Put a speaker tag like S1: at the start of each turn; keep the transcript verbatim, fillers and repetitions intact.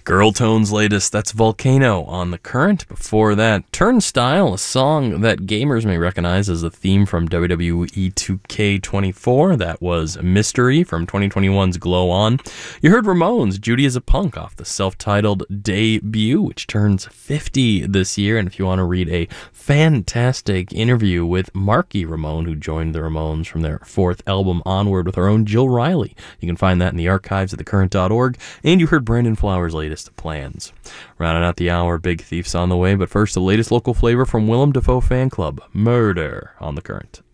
S1: Girl Tone's latest, that's Volcano on The Current. Before that, Turnstile, a song that gamers may recognize as the theme from W W E two K twenty-four. That was Mystery from twenty twenty-one's Glow On. You heard Ramones, Judy is a Punk, off the self-titled debut, which turns fifty this year. And if you want to read a fantastic interview with Marky Ramone, who joined the Ramones from their fourth album onward with our own Jill Riley, you can find that in the archives at the current dot org. And you heard Brandon Flowers' latest Plans. Rounding out the hour, Big Thief's on the way, but first the latest local flavor from Willem Dafoe Fan Club, Murder on The Current.